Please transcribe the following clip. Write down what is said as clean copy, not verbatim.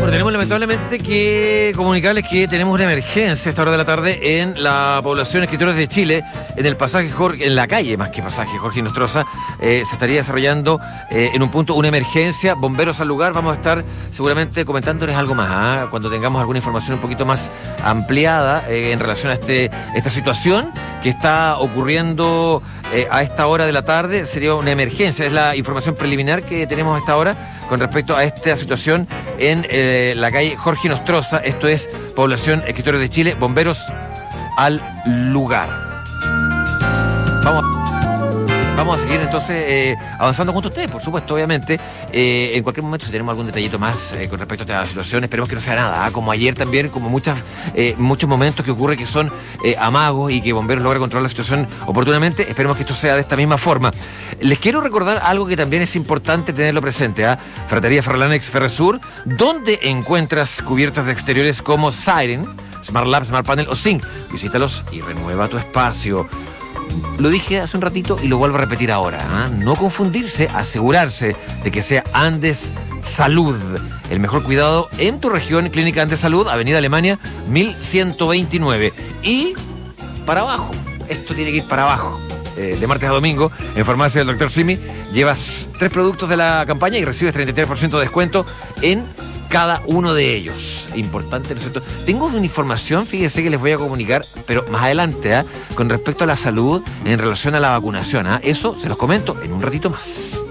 Bueno, tenemos lamentablemente que comunicarles que tenemos una emergencia a esta hora de la tarde en la población Escritores de Chile, en el pasaje Jorge, en la calle más que pasaje Jorge Nostroza. Se estaría desarrollando en un punto una emergencia, bomberos al lugar. Vamos a estar seguramente comentándoles algo más, cuando tengamos alguna información un poquito más ampliada en relación a esta situación que está ocurriendo a esta hora de la tarde. Sería una emergencia, es la información preliminar que tenemos a esta hora con respecto a esta situación en la calle Jorge Nostroza. Esto es población Escritores de Chile, bomberos al lugar. Vamos a seguir entonces avanzando junto a ustedes, por supuesto, obviamente. En cualquier momento, si tenemos algún detallito más con respecto a esta situación, esperemos que no sea nada, como ayer también, como muchos momentos que ocurre que son amagos y que bomberos logran controlar la situación oportunamente. Esperemos que esto sea de esta misma forma. Les quiero recordar algo que también es importante tenerlo presente, Ferretería Ferralanex Ferresur, donde encuentras cubiertas de exteriores como Siren, Smart Lab, Smart Panel o Zinc. Visítalos y renueva tu espacio. Lo dije hace un ratito y lo vuelvo a repetir ahora, No confundirse, asegurarse de que sea Andes Salud. El mejor cuidado en tu región, Clínica Andes Salud, Avenida Alemania, 1129. Y para abajo, esto tiene que ir para abajo. De martes a domingo, en Farmacia del Dr. Simi, llevas 3 productos de la campaña y recibes 33% de descuento en cada uno de ellos. Importante, ¿no es cierto? Tengo una información, fíjense, que les voy a comunicar, pero más adelante, con respecto a la salud en relación a la vacunación. Eso se los comento en un ratito más.